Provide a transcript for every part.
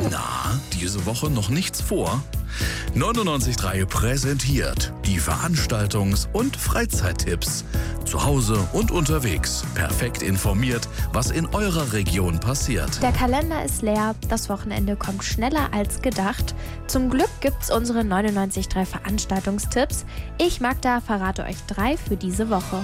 Na, diese Woche noch nichts vor? 99.3 präsentiert die Veranstaltungs- und Freizeittipps. Zu Hause und unterwegs. Perfekt informiert, was in eurer Region passiert. Der Kalender ist leer, das Wochenende kommt schneller als gedacht. Zum Glück gibt's unsere 99.3 Veranstaltungstipps. Ich, Magda, verrate euch 3 für diese Woche.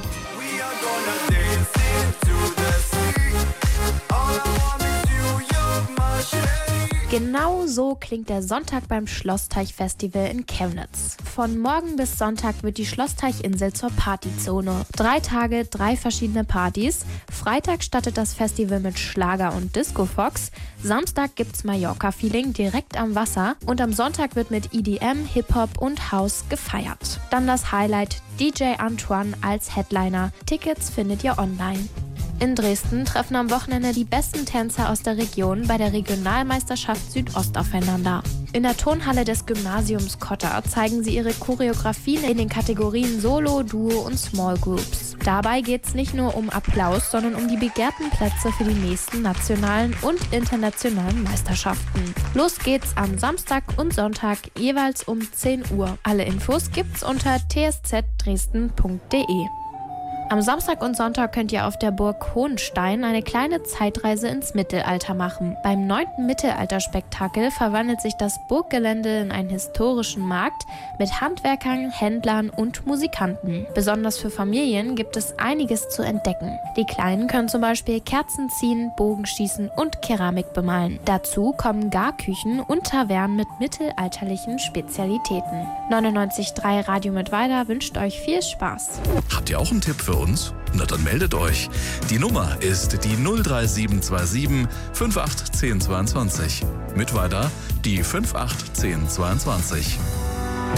Genau so klingt der Sonntag beim Schlossteich-Festival in Chemnitz. Von morgen bis Sonntag wird die Schlossteichinsel zur Partyzone. 3 Tage, 3 verschiedene Partys. Freitag startet das Festival mit Schlager und Disco-Fox. Samstag gibt's Mallorca-Feeling direkt am Wasser. Und am Sonntag wird mit EDM, Hip-Hop und House gefeiert. Dann das Highlight, DJ Antoine als Headliner. Tickets findet ihr online. In Dresden treffen am Wochenende die besten Tänzer aus der Region bei der Regionalmeisterschaft Südost aufeinander. In der Turnhalle des Gymnasiums Kotter zeigen sie ihre Choreografien in den Kategorien Solo, Duo und Small Groups. Dabei geht's nicht nur um Applaus, sondern um die begehrten Plätze für die nächsten nationalen und internationalen Meisterschaften. Los geht's am Samstag und Sonntag jeweils um 10 Uhr. Alle Infos gibt's unter tszdresden.de. Am Samstag und Sonntag könnt ihr auf der Burg Hohenstein eine kleine Zeitreise ins Mittelalter machen. Beim 9. Mittelalterspektakel verwandelt sich das Burggelände in einen historischen Markt mit Handwerkern, Händlern und Musikanten. Besonders für Familien gibt es einiges zu entdecken. Die Kleinen können zum Beispiel Kerzen ziehen, Bogenschießen und Keramik bemalen. Dazu kommen Garküchen und Tavernen mit mittelalterlichen Spezialitäten. 99.3 Radio Mittweida wünscht euch viel Spaß. Habt ihr auch einen Tipp für uns? Na dann meldet euch. Die Nummer ist die 03727 581022. Mittweida die 581022.